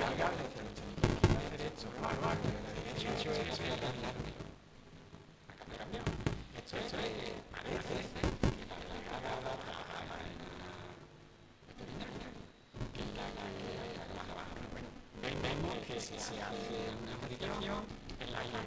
Vemos que se hace una modificación en la